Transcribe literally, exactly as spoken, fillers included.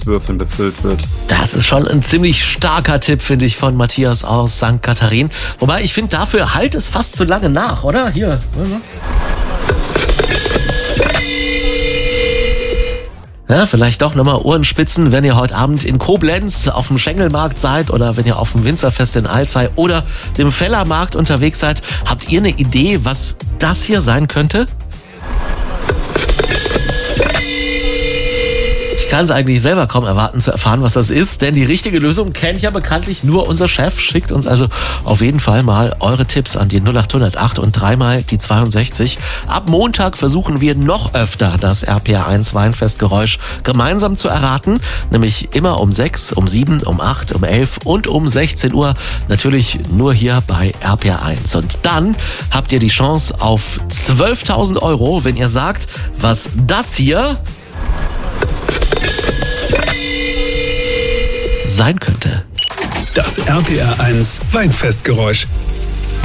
Würfeln befüllt wird. Das ist schon ein ziemlich starker Tipp, finde ich, von Matthias aus Sankt Katharin. Wobei, ich finde, dafür halt es fast zu lange nach, oder? Hier. Ja, vielleicht doch nochmal Ohrenspitzen, wenn ihr heute Abend in Koblenz auf dem Schengelmarkt seid oder wenn ihr auf dem Winzerfest in Alzey oder dem Fellermarkt unterwegs seid. Habt ihr eine Idee, was das hier sein könnte? Ich kann es eigentlich selber kaum erwarten zu erfahren, was das ist, denn die richtige Lösung kennt ja bekanntlich nur unser Chef. Schickt uns also auf jeden Fall mal eure Tipps an die null acht null null acht und dreimal die zweiundsechzig. Ab Montag versuchen wir noch öfter das R P R eins Weinfestgeräusch gemeinsam zu erraten, nämlich immer um sechs, um sieben, um acht, um elf und um sechzehn Uhr. Natürlich nur hier bei R P R eins. Und dann habt ihr die Chance auf zwölftausend Euro, wenn ihr sagt, was das hier sein könnte. Das R P R eins Weinfestgeräusch.